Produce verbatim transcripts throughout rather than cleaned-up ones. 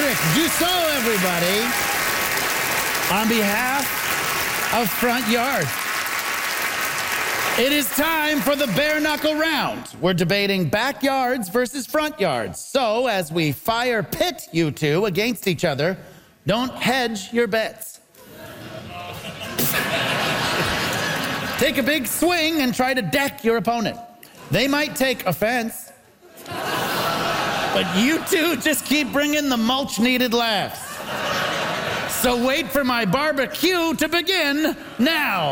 Patrick Dussault, everybody, on behalf of Front Yard. It is time for the bare knuckle round. We're debating backyards versus front yards. So as we fire pit you two against each other, don't hedge your bets. Take a big swing and try to deck your opponent. They might take offense, but you two just keep bringing the mulch-needed laughs. So wait for my barbecue to begin now.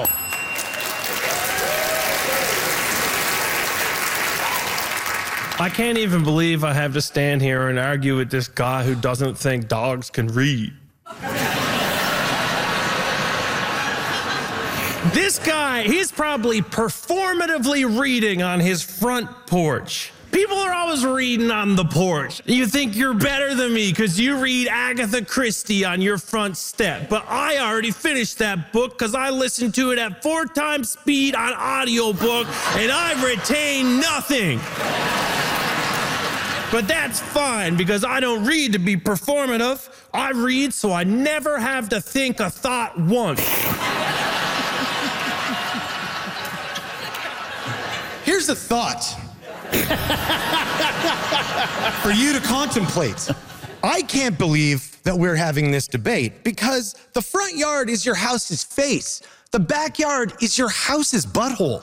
I can't even believe I have to stand here and argue with this guy who doesn't think dogs can read. This guy, he's probably performatively reading on his front porch. People are always reading on the porch. You think you're better than me because you read Agatha Christie on your front step. But I already finished that book because I listened to it at four times speed on audiobook and I've retained nothing. But that's fine because I don't read to be performative. I read so I never have to think a thought once. Here's a thought for you to contemplate. I can't believe that we're having this debate because the front yard is your house's face. The backyard is your house's butthole.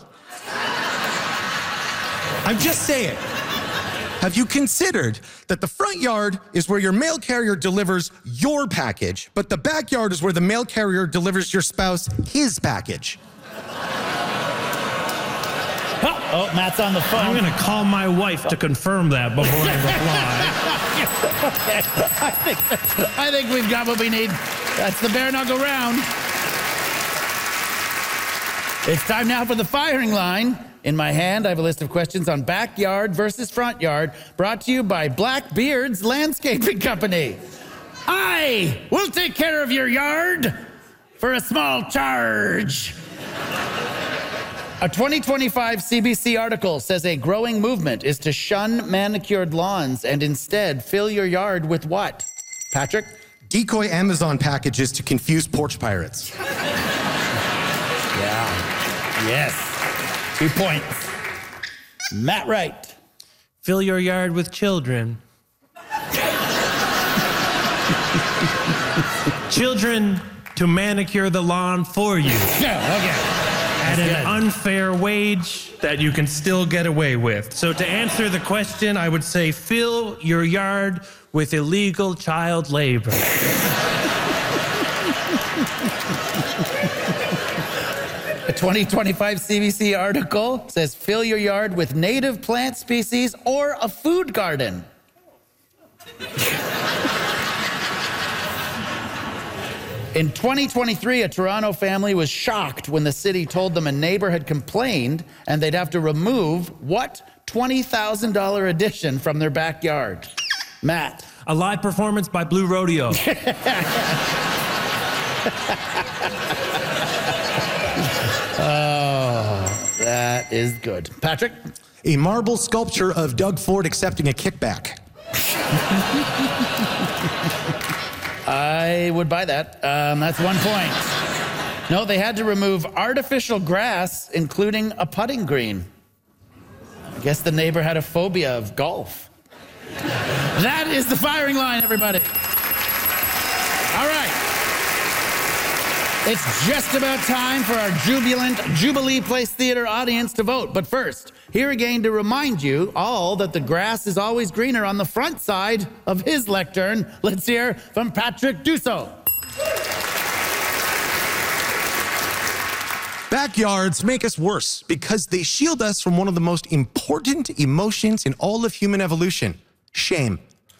I'm just saying. Have you considered that the front yard is where your mail carrier delivers your package, but the backyard is where the mail carrier delivers your spouse his package? Oh, oh, Matt's on the phone. I'm gonna call my wife to confirm that before I reply. Okay. I think, I think we've got what we need. That's the bare knuckle round. It's time now for the firing line. In my hand, I have a list of questions on backyard versus front yard, brought to you by Blackbeard's Landscaping Company. I will take care of your yard for a small charge. A twenty twenty-five C B C article says a growing movement is to shun manicured lawns and instead fill your yard with what? Patrick? Decoy Amazon packages to confuse porch pirates. Yeah. Yes. Two points. Matt Wright. Fill your yard with children. Children to manicure the lawn for you. Yeah, okay. At an unfair wage that you can still get away with. So to answer the question, I would say fill your yard with illegal child labor. A twenty twenty-five C B C article says fill your yard with native plant species or a food garden. In twenty twenty-three, a Toronto family was shocked when the city told them a neighbor had complained and they'd have to remove what twenty thousand dollars addition from their backyard? Matt. A live performance by Blue Rodeo. Oh, that is good. Patrick? A marble sculpture of Doug Ford accepting a kickback. I would buy that. Um, that's one point. No, they had to remove artificial grass, including a putting green. I guess the neighbor had a phobia of golf. That is the firing line, everybody. All right. It's just about time for our jubilant Jubilee Place Theater audience to vote. But first, here again to remind you all that the grass is always greener on the front side of his lectern. Let's hear from Patrick Dussault. Backyards make us worse because they shield us from one of the most important emotions in all of human evolution, shame.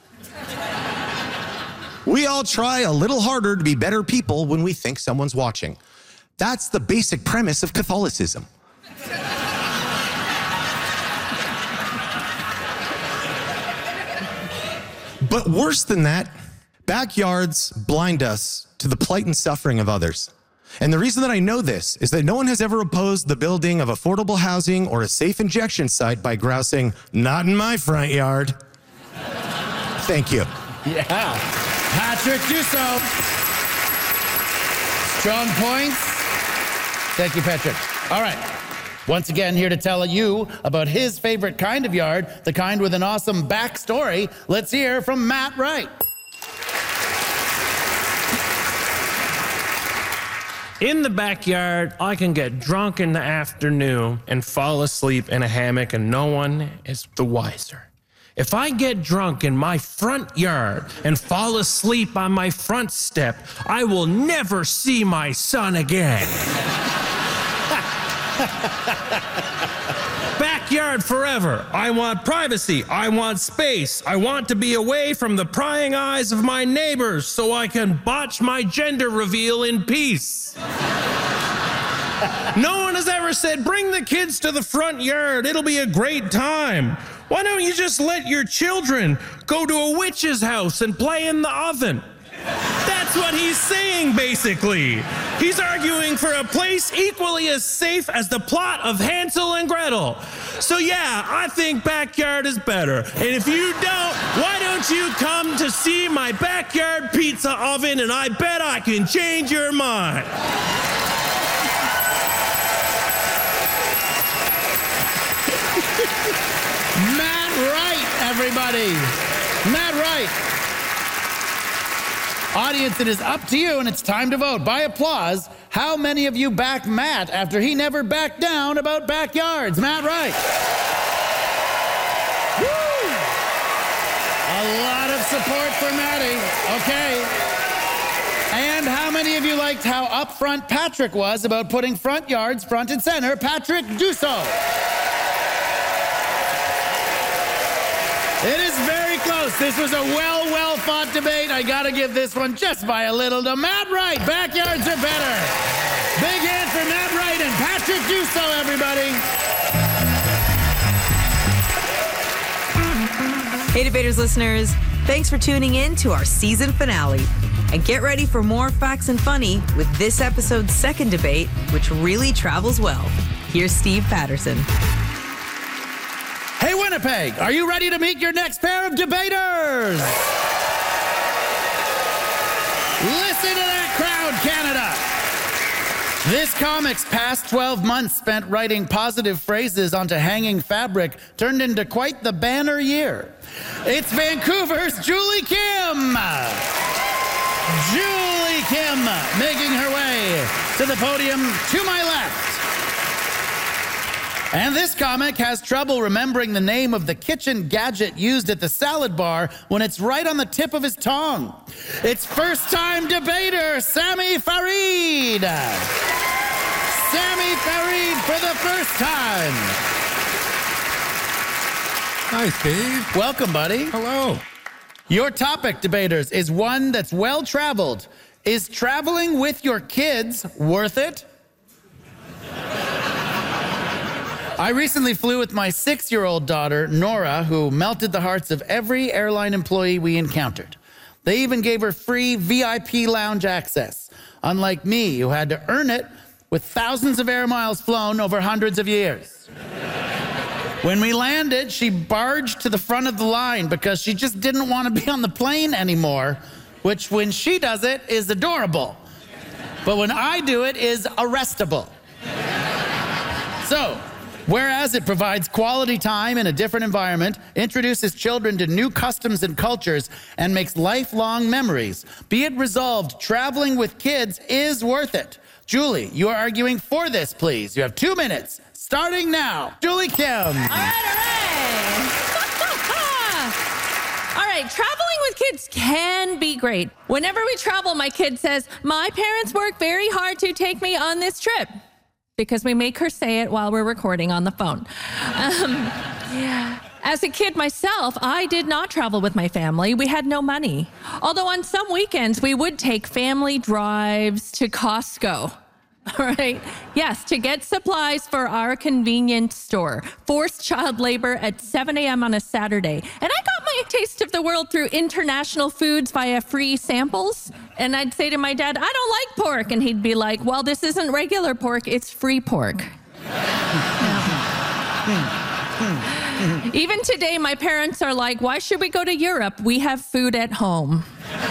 We all try a little harder to be better people when we think someone's watching. That's the basic premise of Catholicism. But worse than that, backyards blind us to the plight and suffering of others. And the reason that I know this is that no one has ever opposed the building of affordable housing or a safe injection site by grousing, "Not in my front yard." Thank you. Yeah. Patrick Dussault. Strong points. Thank you, Patrick. All right. Once again, here to tell you about his favorite kind of yard, the kind with an awesome backstory. Let's hear from Matt Wright. In the backyard, I can get drunk in the afternoon and fall asleep in a hammock, and no one is the wiser. If I get drunk in my front yard and fall asleep on my front step, I will never see my son again. Backyard forever. I want privacy. I want space. I want to be away from the prying eyes of my neighbors so I can botch my gender reveal in peace. No one has ever said, bring the kids to the front yard. It'll be a great time. Why don't you just let your children go to a witch's house and play in the oven? That's what he's saying, basically. He's arguing for a place equally as safe as the plot of Hansel and Gretel. So yeah, I think backyard is better. And if you don't, why don't you come to see my backyard pizza oven, and I bet I can change your mind. Matt Wright, everybody. Matt Wright. Audience, it is up to you, and it's time to vote. By applause, how many of you back Matt after he never backed down about backyards? Matt Wright. Woo! A lot of support for Matty. Okay. And how many of you liked how upfront Patrick was about putting front yards front and center? Patrick Dussault. It is very close. This was a well, well-fought debate. I got to give this one just by a little to Matt Wright. Backyards are better. Big hand for Matt Wright and Patrick Dussault, everybody. Hey, Debaters listeners. Thanks for tuning in to our season finale. And get ready for more Facts and Funny with this episode's second debate, which really travels well. Here's Steve Patterson. Hey, Winnipeg, are you ready to meet your next pair of debaters? Listen to that crowd, Canada. This comic's past twelve months spent writing positive phrases onto hanging fabric turned into quite the banner year. It's Vancouver's Julie Kim. Julie Kim making her way to the podium to my left. And this comic has trouble remembering the name of the kitchen gadget used at the salad bar when it's right on the tip of his tongue. It's first-time debater, Sami Farid. Sami Farid for the first time. Hi, Steve. Welcome, buddy. Hello. Your topic, debaters, is one that's well-traveled. Is traveling with your kids worth it? I recently flew with my six-year-old daughter, Nora, who melted the hearts of every airline employee we encountered. They even gave her free V I P lounge access, unlike me, who had to earn it with thousands of air miles flown over hundreds of years. When we landed, she barged to the front of the line because she just didn't want to be on the plane anymore, which when she does it is adorable. But when I do it is arrestable. So, whereas it provides quality time in a different environment, introduces children to new customs and cultures, and makes lifelong memories, be it resolved, traveling with kids is worth it. Julie, you are arguing for this, please. You have two minutes, starting now. Julie Kim. All right, all right. All right, traveling with kids can be great. Whenever we travel, my kid says, my parents work very hard to take me on this trip. Because we make her say it while we're recording on the phone. Um, as a kid myself, I did not travel with my family. We had no money. Although on some weekends, we would take family drives to Costco. All right? Yes, to get supplies for our convenience store. Forced child labor at seven a.m. on a Saturday. And I got my taste of the world through international foods via free samples. And I'd say to my dad, I don't like pork. And he'd be like, well, this isn't regular pork, it's free pork. Even today, my parents are like, why should we go to Europe? We have food at home.